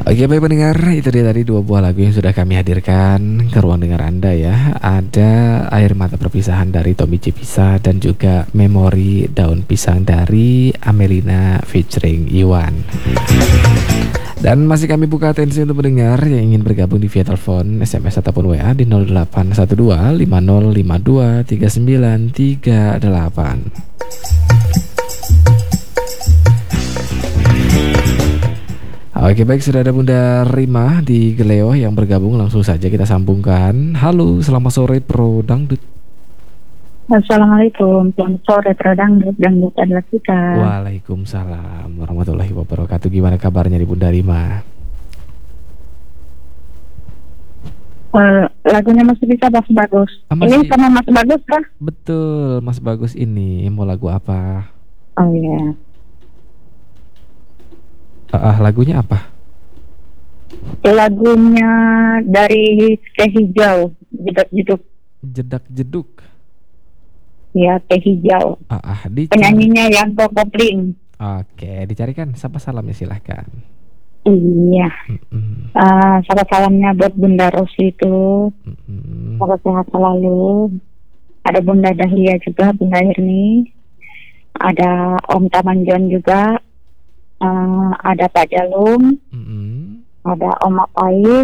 Oke baik pendengar, itu dia tadi dua buah lagu yang sudah kami hadirkan ke ruang dengar Anda ya. Ada Air Mata Perpisahan dari Tommy Cipisa dan juga Memori Daun Pisang dari Amelina featuring Iwan. Dan masih kami buka atensi untuk pendengar yang ingin bergabung di via telepon, SMS ataupun WA di 0812 5052 3938. Oke baik, sudah ada Bunda Rima di Geleo yang bergabung, langsung saja kita sambungkan. Halo, selamat sore Pro Dangdut. Assalamualaikum, selamat sore Pro Dangdut, Dangdut adalah kita. Waalaikumsalam warahmatullahi wabarakatuh. Gimana kabarnya di Bunda Rima? Lagunya masih bisa Mas Bagus. Ini sama Mas Bagus kan? Betul, Mas Bagus ini. Mau lagu apa? Oh iya. Lagunya apa? Lagunya dari Teh Hijau, Jedak Jeduk. Jedak Jeduk. Ya, Teh Hijau. Penyanyinya Yanto Kopling. Oke, dicarikan. Sapa salamnya silahkan. Iya. Sapa salamnya buat Bunda Rosi itu. Semoga sehat selalu. Ada Bunda Dahlia juga, Bunda Irni. Ada Om Taman John juga. Ada Pak Jalum, ada Om Pait,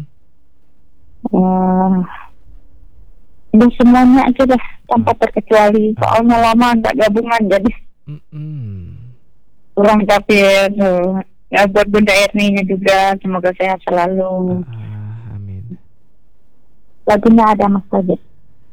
udah semuanya aja dah tanpa terkecuali. Soalnya lama nggak gabungan jadi kurang tapi ya buat Bunda Erninya juga semoga sehat selalu. Amin. Lagunya ada Mas Tajid.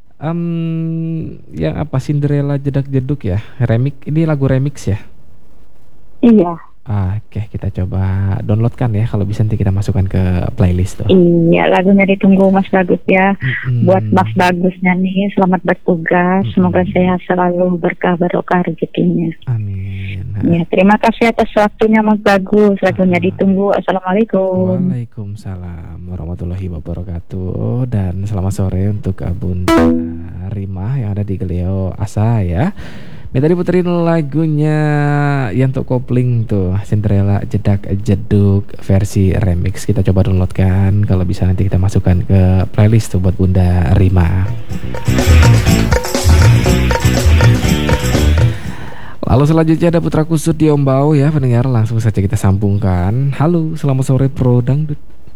Yang apa Cinderella Jedak Jeduk ya? Remix, ini lagu remix ya? Iya. Oke, kita coba downloadkan ya. Kalau bisa nanti kita masukkan ke playlist tuh. Iya, lagunya ditunggu Mas Bagus ya. Buat Mas Bagusnya nih, selamat bertugas. Semoga sehat selalu, berkah barokah rezekinya. Amin. Ya, terima kasih atas waktunya Mas Bagus. Lagunya ditunggu. Assalamualaikum. Waalaikumsalam warahmatullahi wabarakatuh. Dan selamat sore untuk Bunda Rima yang ada di Geleo Asa ya. Minta diputerin lagunya Yanto Kopling tuh, Cinderella Jedak Jeduk versi remix. Kita coba downloadkan. Kalau bisa nanti kita masukkan ke playlist tuh buat Bunda Rima. Lalu selanjutnya ada Putra Kusut di Ombau ya pendengar. Langsung saja kita sambungkan. Halo, selamat sore Pro Dangdut.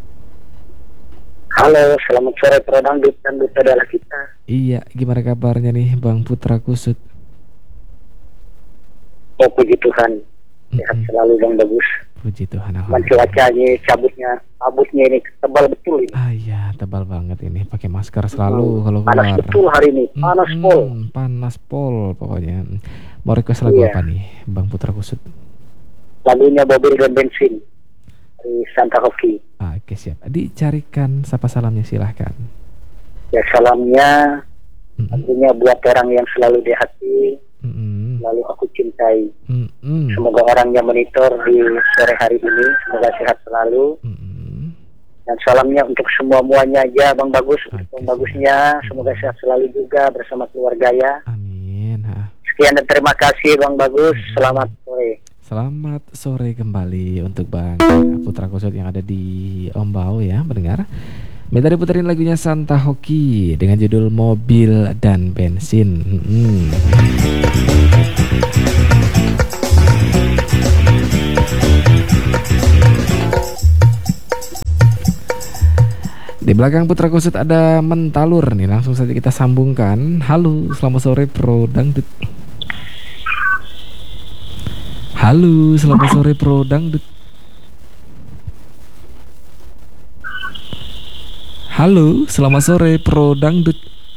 Halo, selamat sore Pro Dangdut, Dangdut adalah kita. Iya, gimana kabarnya nih Bang Putra Kusut? Oh puji Tuhan, sehat selalu Bang Bagus. Puji Tuhan. Cuacanya kabutnya ini tebal betul ini. Iya, tebal banget ini. Pakai masker selalu kalau keluar. Panas betul hari ini, panas pol. Panas pol pokoknya. Mau request lagu apa nih, Bang Putra Kusut? Lagunya Mobil dan Bensin dari Santa Hoki. Oke siap. Dicarikan sapa salamnya silahkan. Ya salamnya, tentunya buat orang yang selalu di hati. Lalu aku cintai. Semoga orangnya monitor di sore hari ini, semoga sehat selalu. Dan salamnya untuk semuanya aja Bang Bagus, Bang Bagusnya, semoga sehat selalu juga bersama keluarga ya. Amin. Sekian dan terima kasih Bang Bagus. Selamat sore. Selamat sore kembali untuk Bang Putra Kusut yang ada di Ombau ya mendengar. Minta diputerin lagunya Santa Hoki dengan judul Mobil dan Bensin. Di belakang Putra Kusut ada Mentalur nih, langsung saja kita sambungkan. Halo, selamat sore Pro Dangdut. Halo, selamat sore Pro Dangdut. Halo, selamat sore Pro Dangdut.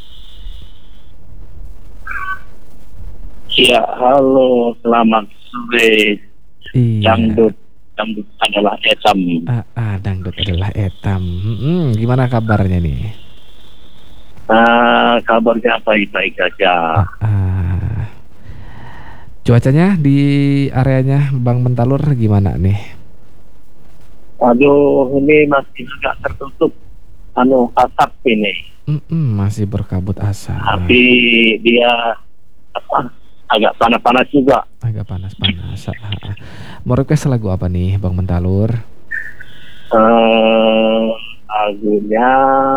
Ya, halo, selamat sore. Iya. Dangdut adalah etam. Dangdut adalah etam. Gimana kabarnya nih? Kabarnya baik-baik aja. Cuacanya di areanya Bang Mentalur gimana nih? Aduh, ini masih agak tertutup. Asap ini. Masih berkabut asap. Tapi dia agak panas-panas juga. Agak panas-panas. Mau request lagu apa nih Bang Mentalur? Lagunya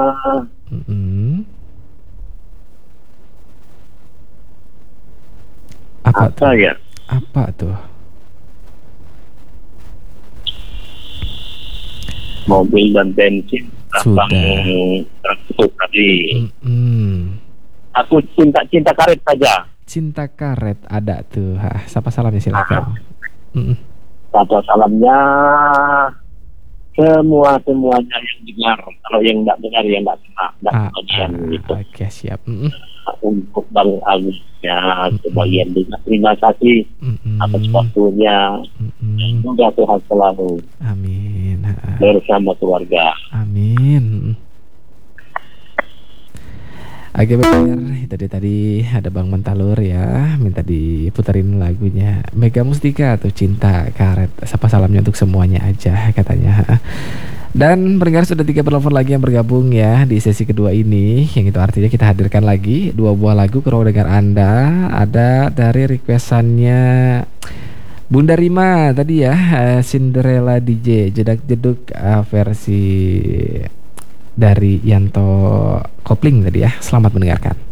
apa ya? Apa tuh? Mobil dan bensin Sudah tertutup tadi. Aku cinta karet saja. Cinta karet ada tuh. Siapa salamnya silakan. Sapa salamnya semuanya yang dengar. Kalau yang tidak dengar ya tidak kena. Gitu. Oke, siap. Untuk Bang Agusnya sebagian juga terima kasih atas waktunya. Semoga Tuhan selalu amin bersama keluarga. Amin. Oke benar, itu dia tadi ada Bang Mentalur ya, minta diputerin lagunya Mega Mustika tuh Cinta Karet. Sapa salamnya untuk semuanya aja katanya. Dan pendengar sudah 3 penelpon lagi yang bergabung ya di sesi kedua ini. Yang itu artinya kita hadirkan lagi 2 buah lagu ke ruang dengar Anda. Ada dari requestannya Bunda Rima tadi ya, Cinderella DJ Jedak Jeduk versi dari Yanto Kopling tadi ya. Selamat mendengarkan.